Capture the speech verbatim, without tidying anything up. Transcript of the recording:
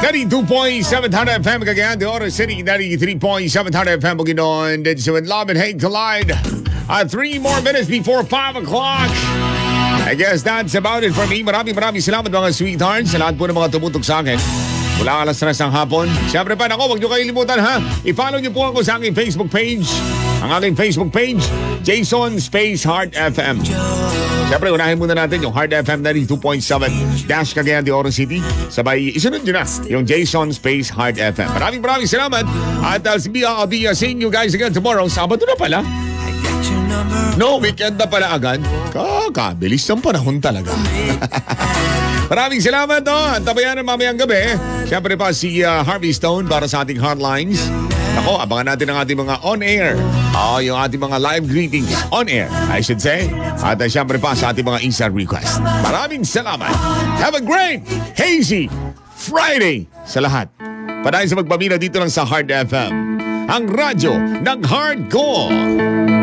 ninety-two point seven F M Cagayan de Oro City, ninety-three point seven F M Bukidnon, and so in Love and Hate Collide. Uh, three more minutes before five o'clock. I guess that's about it for me. Maraming maraming salamat mga sweethearts sa lahat po ng mga tumutok sa akin. Mula alas tres ng hapon. Siyempre pa, ako, huwag nyo kayo limutan ha. I-follow nyo po ako sa aking Facebook page. Ang aking Facebook page, Jason Space Heart F M. Siyempre, unahin muna natin yung Heart F M ninety-two point seven Dash Cagayan de Oro City. Sabay, isunod nyo na yung Jason Space Heart F M. Maraming maraming salamat. At uh, I'll be uh, seeing you guys again tomorrow. Sabado na pala. No, weekend na pala agad. Kakabilis ng panahon talaga. Maraming salamat, no? At tabayan mamayang gabi. Siyempre pa si uh, Harvey Stone para sa ating hotlines. Ako, abangan natin ang ating mga on-air. Oh, yung ating mga live greetings. On-air, I should say. At uh, siyempre pa sa ating mga instant request. Maraming salamat. Have a great, hazy Friday sa lahat. Padayon sa magpamina dito lang sa Heart F M. Ang radyo ng hardcore.